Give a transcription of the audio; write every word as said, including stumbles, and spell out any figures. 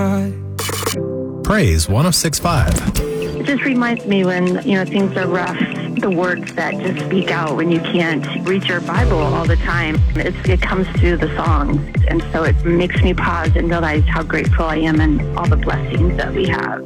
high. Praise one oh six point five. It just reminds me when, you know, things are rough, the words that just speak out when you can't read your Bible all the time. It's, it comes through the songs. And so it makes me pause and realize how grateful I am and all the blessings that we have.